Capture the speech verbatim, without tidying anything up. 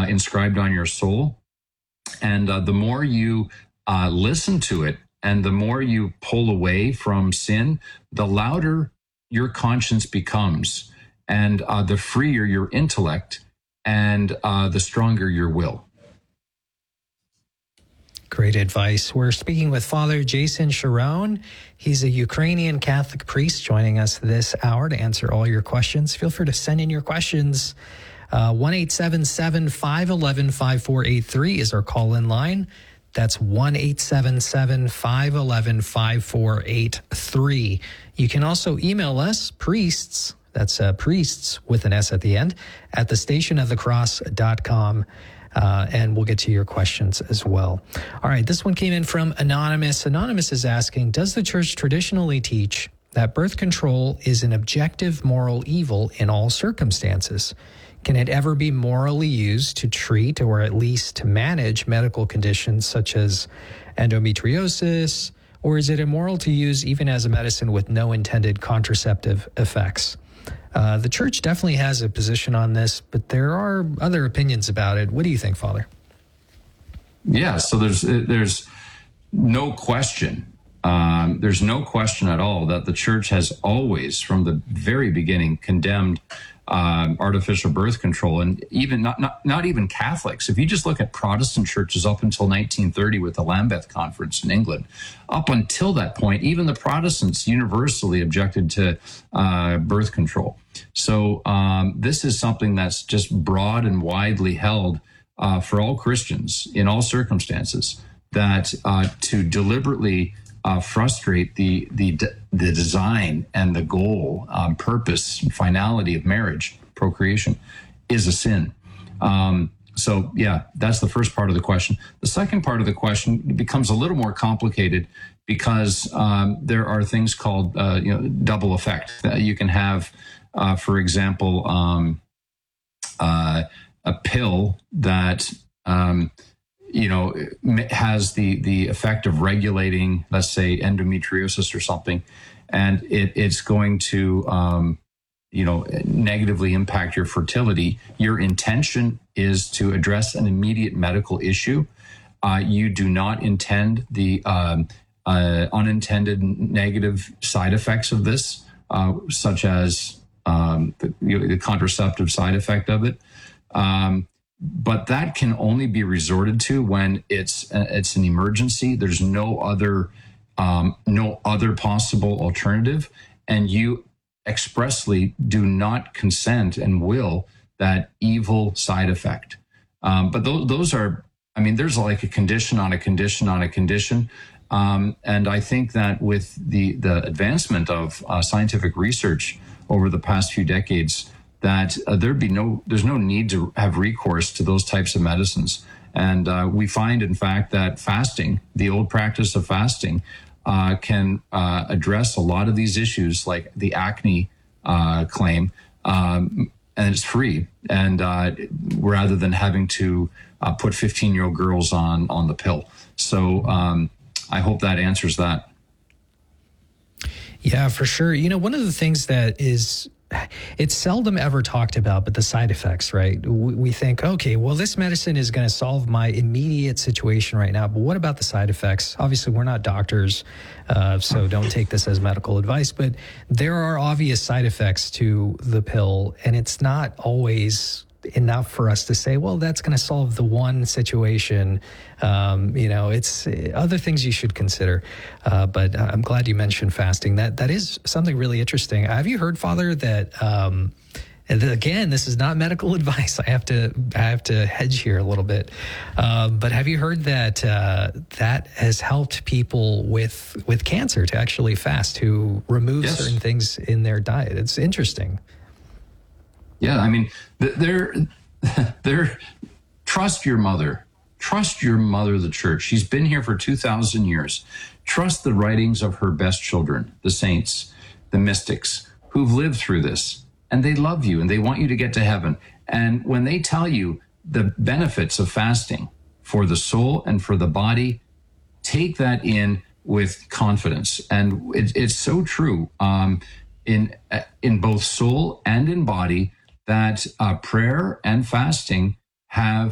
uh, inscribed on your soul. And uh, the more you uh, listen to it and the more you pull away from sin, the louder your conscience becomes, and uh, the freer your intellect, and uh, the stronger your will. Great advice. We're speaking with Father Jason Sharon. He's a Ukrainian Catholic priest joining us this hour to answer all your questions. Feel free to send in your questions. Uh, one eight seven seven, five one one, five four eight three is our call-in line. That's one eight seven seven, five one one, five four eight three. You can also email us, priests, that's uh, priests with an S at the end, at the station of the cross dot com. Uh, and we'll get to your questions as well. All right, this one came in from Anonymous. Anonymous is asking, does the church traditionally teach that birth control is an objective moral evil in all circumstances? Can it ever be morally used to treat or at least to manage medical conditions such as endometriosis, or is it immoral to use even as a medicine with no intended contraceptive effects? Uh, the church definitely has a position on this, but there are other opinions about it. What do you think, Father? Yeah, so there's there's no question, um, there's no question at all that the church has always, from the very beginning, condemned um, artificial birth control, and even not, not not even Catholics. If you just look at Protestant churches up until nineteen thirty with the Lambeth Conference in England, up until that point, even the Protestants universally objected to uh, birth control. So um, this is something that's just broad and widely held uh, for all Christians in all circumstances, that uh, to deliberately uh, frustrate the, the the design and the goal, um, purpose, and finality of marriage, procreation, is a sin. Um, so yeah, that's the first part of the question. The second part of the question becomes a little more complicated because um, there are things called uh, you know double effect. Uh, you can have Uh, for example, um, uh, a pill that um, you know has the the effect of regulating, let's say, endometriosis or something, and it, it's going to um, you know negatively impact your fertility. Your intention is to address an immediate medical issue. Uh, you do not intend the um, uh, unintended negative side effects of this, uh, such as Um, the, you know, the contraceptive side effect of it, um, but that can only be resorted to when it's uh, it's an emergency. There's no other um, no other possible alternative, and you expressly do not consent and will that evil side effect. Um, but those those are, I mean, there's like a condition on a condition on a condition. Um, and I think that with the the advancement of uh, scientific research over the past few decades, that uh, there'd be no, there's no need to have recourse to those types of medicines. And uh, we find, in fact, that fasting, the old practice of fasting, uh, can uh, address a lot of these issues, like the acne uh, claim, um, and it's free. And uh, rather than having to uh, put fifteen-year-old girls on on the pill. So um, I hope that answers that. Yeah, for sure. You know, one of the things that is, it's seldom ever talked about, but the side effects, right? We, we think, okay, well, this medicine is going to solve my immediate situation right now, but what about the side effects? Obviously, we're not doctors, uh, so don't take this as medical advice, but there are obvious side effects to the pill, and it's not always enough for us to say, well, that's going to solve the one situation. Um, you know, it's other things you should consider. Uh, but I'm glad you mentioned fasting. That that is something really interesting. Have you heard, Father, that um, and again, this is not medical advice. I have to I have to hedge here a little bit. Uh, but have you heard that uh, that has helped people with with cancer to actually fast, to remove yes. certain things in their diet? It's interesting. Yeah, I mean, they're, they're, trust your mother. Trust your mother, the church. She's been here for two thousand years. Trust the writings of her best children, the saints, the mystics, who've lived through this. And they love you, and they want you to get to heaven. And when they tell you the benefits of fasting for the soul and for the body, take that in with confidence. And it, it's so true um, in, in both soul and in body, that uh, prayer and fasting have